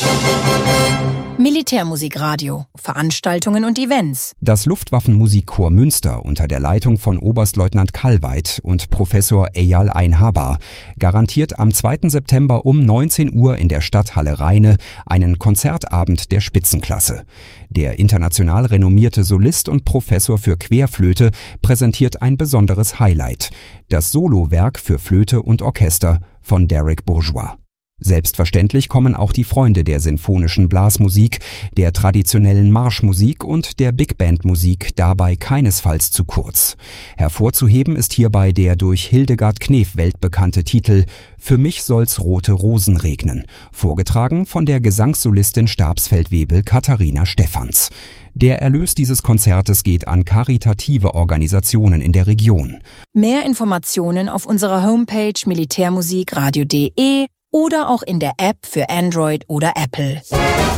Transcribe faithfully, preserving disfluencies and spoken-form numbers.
Militärmusikradio. Veranstaltungen und Events. Das Luftwaffenmusikchor Münster unter der Leitung von Oberstleutnant Kallweit und Professor Eyal Einhaber garantiert am zweiten September um neunzehn Uhr in der Stadthalle Rheine einen Konzertabend der Spitzenklasse. Der international renommierte Solist und Professor für Querflöte präsentiert ein besonderes Highlight: das Solowerk für Flöte und Orchester von Derek Bourgeois. Selbstverständlich kommen auch die Freunde der sinfonischen Blasmusik, der traditionellen Marschmusik und der Big-Band-Musik dabei keinesfalls zu kurz. Hervorzuheben ist hierbei der durch Hildegard Knef weltbekannte Titel »Für mich soll's rote Rosen regnen«, vorgetragen von der Gesangssolistin Stabsfeldwebel Katharina Stephans. Der Erlös dieses Konzertes geht an karitative Organisationen in der Region. Mehr Informationen auf unserer Homepage militärmusikradio punkt de oder auch in der App für Android oder Apple.